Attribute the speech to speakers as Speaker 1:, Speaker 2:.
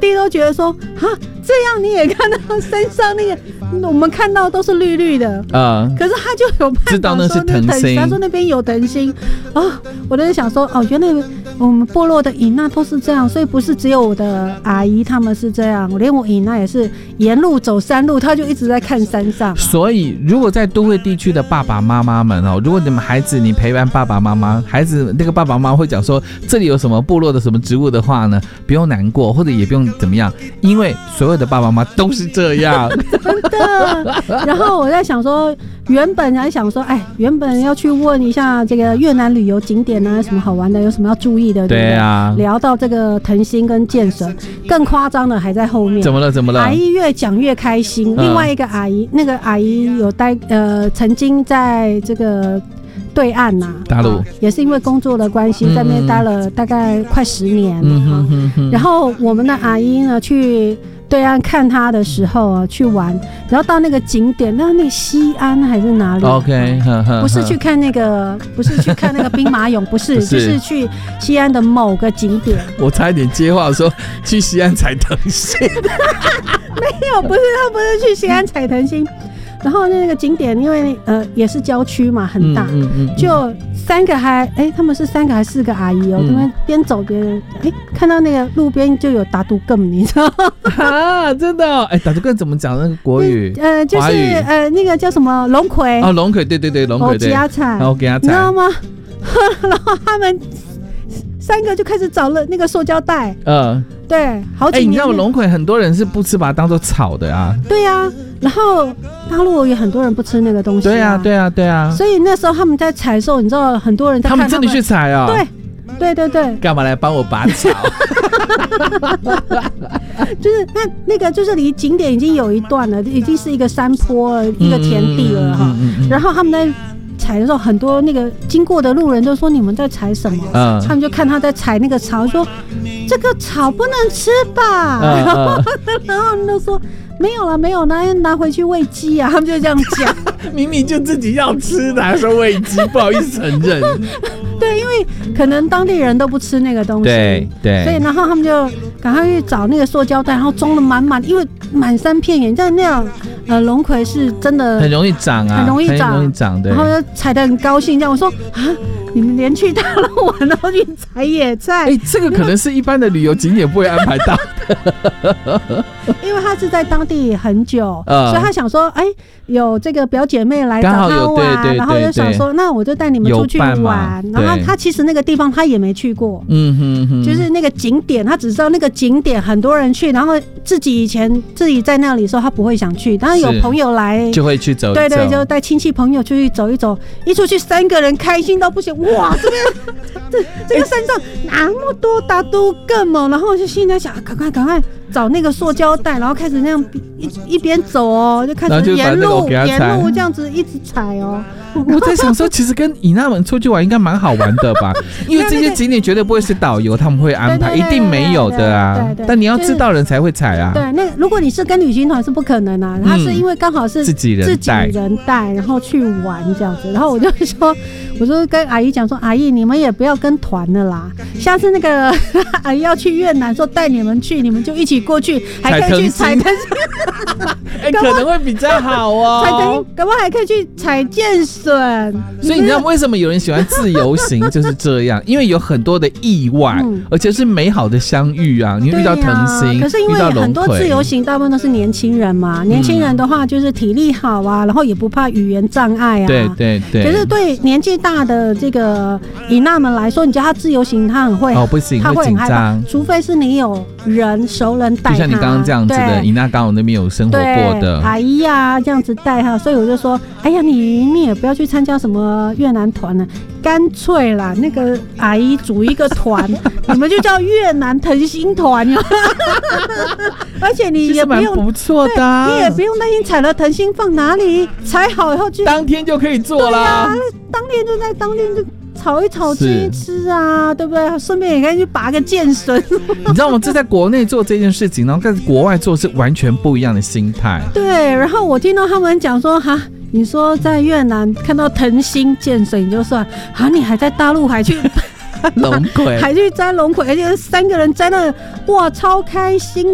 Speaker 1: 弟都觉得说哈，这样你也看到身上那个，我们看到都是绿绿的可是他就有办法
Speaker 2: 知道那是藤心，
Speaker 1: 他说那边有藤心我就想说原来我们部落的姨娜都是这样，所以不是只有我的阿姨他们是这样，连我姨娜也是沿路走山路，他就一直在看山上。
Speaker 2: 所以如果在都会地区的爸爸妈妈们如果你们孩子你陪伴爸爸妈妈，孩子那个爸爸妈妈会讲说这里有什么部落的什么植物的话呢，不用难过，或者也不用怎么样，因为所有的爸爸妈妈都是这样
Speaker 1: 真的。然后我在想说，原本要去问一下这个越南旅游景点啊，什么好玩的，有什么要注意的，对不对？
Speaker 2: 对啊，
Speaker 1: 聊到这个藤心跟剑神，更夸张的还在后面。
Speaker 2: 怎么了？
Speaker 1: 阿姨越讲越开心。另外一个阿姨，那个阿姨有曾经在这个对岸大陆也是因为工作的关系，在那边待了大概快10年。然后我们的阿姨呢去对岸看他的时候去玩，然后到那个景点，那个西安还是哪里
Speaker 2: ？OK，
Speaker 1: 不是去看那个兵马俑，不是，就是去西安的某个景点。
Speaker 2: 我差一点接话说去西安采藤心，
Speaker 1: 没有，他不是去西安采藤心。然后那个景点因为也是郊区嘛，很大，就3个他们是3个还是4个阿姨他们边走边看到那个路边就有打赌更，你知道吗？真的
Speaker 2: 打赌更怎么讲那个国语？
Speaker 1: 就是那个叫什么龙葵
Speaker 2: 龙葵，对龙葵，
Speaker 1: 给他采，你知道吗？然后他们3个就开始找了那个塑胶袋，对，好几年。
Speaker 2: 你知道龙葵很多人是不吃，把它当做草的啊。
Speaker 1: 对啊，然后大陆也很多人不吃那个东西。
Speaker 2: 对啊。所
Speaker 1: 以那时候他们在采的时候，你知道很多人在看
Speaker 2: 他们真的去采啊。
Speaker 1: 对。
Speaker 2: 干嘛来帮我拔草？
Speaker 1: 就是那个就是离景点已经有一段了，已经是一个山坡了，一个田地了然后他们在采的时候，很多那个经过的路人都说你们在采什么？他们就看他在采那个草，说这个草不能吃吧？然后他们就说没有拿回去喂鸡啊，他们就这样讲。
Speaker 2: 明明就自己要吃的，还说喂鸡，不好意思承认。
Speaker 1: 对，因为可能当地人都不吃那个东西，对，所以然后他们就赶快去找那个塑胶袋，然后装了满满，因为满山遍野，但那样龙葵是真的
Speaker 2: 很容易长啊，
Speaker 1: 很容易长，
Speaker 2: 对，
Speaker 1: 然后就采得很高兴，这样我说你们连去大陆玩然后去采野菜，
Speaker 2: 这个可能是一般的旅游景点不会安排到的。
Speaker 1: 因为他是在当地很久，所以他想说有这个表姐妹来找他玩，然后就想说那我就带你们出去玩，然后他其实那个地方他也没去过，就是那个景点他只知道那个景点很多人去，然后自己在那里的时候他不会想去，当然有朋友来
Speaker 2: 就会去走一走，
Speaker 1: 对，就带亲戚朋友出去走一走，一出去3个人开心到不行，哇，这个山上那么多打赌更猛，然后我就心里在想赶快找那个塑胶袋，然后开始那样一边走就开始沿路这样子一直踩
Speaker 2: 我在想说，其实跟姨娜们出去玩应该蛮好玩的吧？因为这些景点绝对不会是导游他们会安排，一定没有的啊。但你要知道人才会踩啊。
Speaker 1: 对，那如果你是跟旅行团是不可能啊，他是因为刚好是
Speaker 2: 自己人
Speaker 1: 带，然后去玩这样子。然后我就跟阿姨讲说，阿姨你们也不要跟团了啦，下次那个阿姨要去越南说带你们去，你们就一起过去，还可以去采藤心，
Speaker 2: 可能会比较好
Speaker 1: 采藤心，搞不好还可以去采剑笋。
Speaker 2: 所以你知道为什么有人喜欢自由行就是这样，因为有很多的意外，而且是美好的相遇啊！你会遇到藤心，
Speaker 1: 可是因为很多自由行大部分都是年轻人嘛，年轻人的话就是体力好啊，然后也不怕语言障碍啊。
Speaker 2: 对。
Speaker 1: 可是对年纪大的这个姨娜们来说，你叫他自由行，他很会
Speaker 2: 不行，
Speaker 1: 他会
Speaker 2: 紧张，
Speaker 1: 除非是你有熟人带他，
Speaker 2: 就像你刚刚这样子的，姨娜刚好那边有生活过的
Speaker 1: 阿姨啊，这样子带他，所以我就说，哎呀，你也不要去参加什么越南团了，干脆啦，那个阿姨组一个团，你们就叫越南藤心团而且你也不用
Speaker 2: 不错的，
Speaker 1: 你也不用担心采了藤心放哪里，采好以后就
Speaker 2: 当天就可以做啦，
Speaker 1: 当天就在当天就炒一炒吃一吃啊，对不对？顺便也可以去拔个剑笋。
Speaker 2: 你知道吗？这在国内做这件事情，然后在国外做是完全不一样的心态。
Speaker 1: 对，然后我听到他们讲说，哈，你说在越南看到藤心剑笋就算，啊，你还在大陆还去
Speaker 2: 龙葵，
Speaker 1: 还去摘龙葵，而且3个人摘了，哇，超开心。